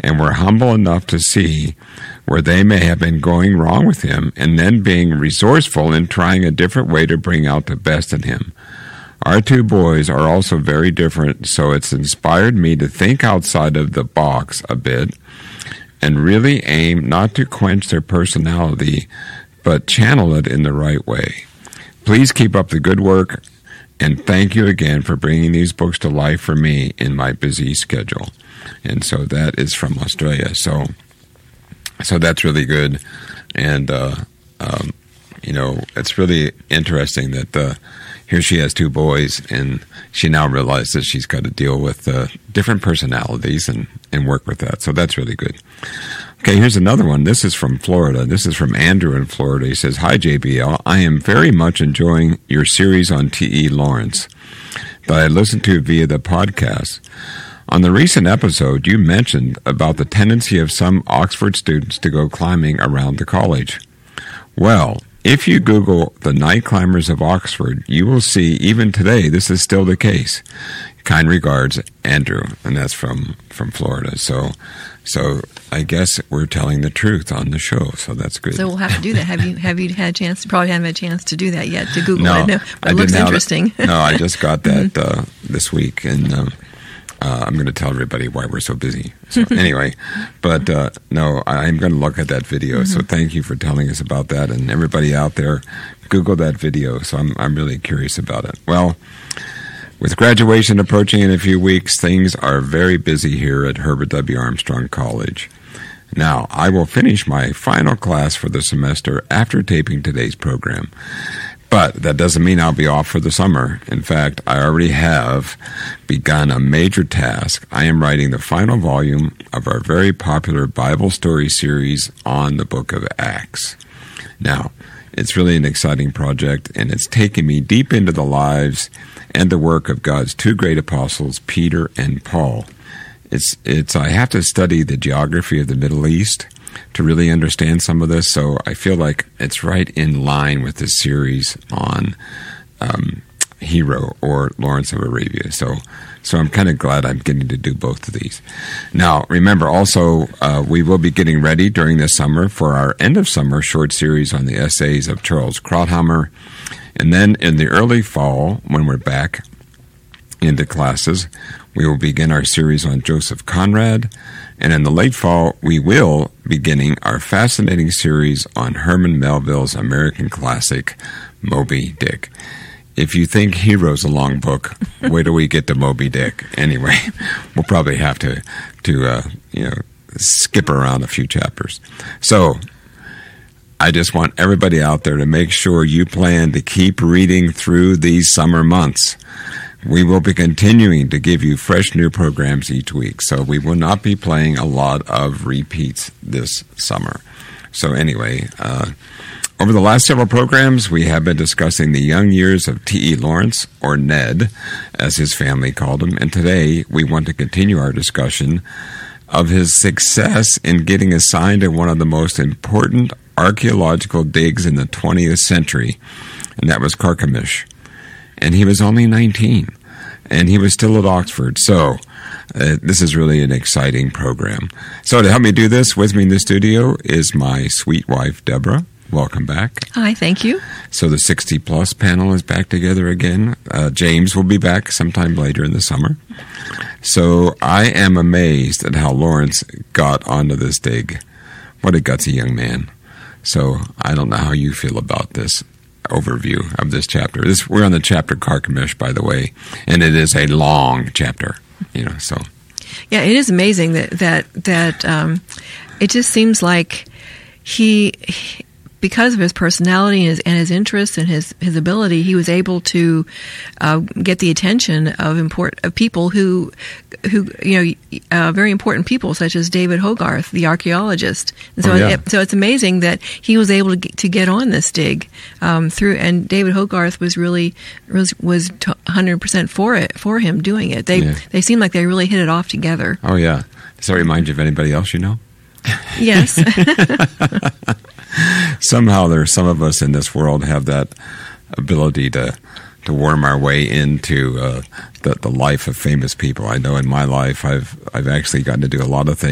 and were humble enough to see where they may have been going wrong with him, and then being resourceful in trying a different way to bring out the best in him. Our two boys are also very different, so it's inspired me to think outside of the box a bit and really aim not to quench their personality, but channel it in the right way. Please keep up the good work, and thank you again for bringing these books to life for me in my busy schedule. And so that is from Australia. So that's really good. And, it's really interesting that here she has two boys, and she now realizes she's got to deal with different personalities and work with that. So that's really good. Okay, here's another one. This is from Florida. This is from Andrew in Florida. He says, "Hi, JBL. I am very much enjoying your series on T.E. Lawrence that I listened to via the podcast. On the recent episode, you mentioned about the tendency of some Oxford students to go climbing around the college. Well, if you Google the night climbers of Oxford, you will see even today this is still the case. Kind regards, Andrew." And that's from Florida. So I guess we're telling the truth on the show. So that's good. So we'll have to do that. Have you had a chance? Probably haven't had a chance to do that yet. To Google no, it. No, but it looks interesting. No, I just got that this week, and I'm going to tell everybody why we're so busy. So anyway, but no, I'm going to look at that video. So thank you for telling us about that, and everybody out there, Google that video. So I'm really curious about it. Well, with graduation approaching in a few weeks, things are very busy here at Herbert W. Armstrong College. Now, I will finish my final class for the semester after taping today's program. But that doesn't mean I'll be off for the summer. In fact, I already have begun a major task. I am writing the final volume of our very popular Bible story series on the book of Acts. Now, it's really an exciting project, and it's taken me deep into the lives and the work of God's two great apostles, Peter and Paul. I have to study the geography of the Middle East to really understand some of this, so I feel like it's right in line with this series on Hero or Lawrence of Arabia. So I'm kind of glad I'm getting to do both of these. Now, remember also, we will be getting ready during this summer for our end of summer short series on the essays of Charles Krauthammer. And then in the early fall, when we're back into classes, we will begin our series on Joseph Conrad. And in the late fall, we will beginning our fascinating series on Herman Melville's American classic, Moby Dick. If you think Hero's a long book, wait till we get to Moby Dick. Anyway, we'll probably have to skip around a few chapters. So I just want everybody out there to make sure you plan to keep reading through these summer months. We will be continuing to give you fresh new programs each week, so we will not be playing a lot of repeats this summer. So anyway, over the last several programs, we have been discussing the young years of T.E. Lawrence, or Ned, as his family called him, and today we want to continue our discussion of his success in getting assigned to one of the most important archaeological digs in the 20th century, and that was Carchemish. And he was only 19, and he was still at Oxford. So this is really an exciting program. So to help me do this, with me in the studio is my sweet wife, Deborah. Welcome back. Hi, thank you. So the 60-plus panel is back together again. James will be back sometime later in the summer. So I am amazed at how Lawrence got onto this dig. What a gutsy young man. So I don't know how you feel about this overview of this chapter. We're on the chapter Carchemish, by the way, and it is a long chapter. So yeah, it is amazing that it just seems like he because of his personality and his interests and his ability, he was able to get the attention of people who very important people, such as David Hogarth, the archaeologist. And so, so it's amazing that he was able to get on this dig through. And David Hogarth was 100% for him doing it. They seem like they really hit it off together. Oh yeah. Does that remind you of anybody else you know? Yes. Somehow there's some of us in this world have that ability to worm our way into the life of famous people. I know in my life I've actually gotten to do a lot of things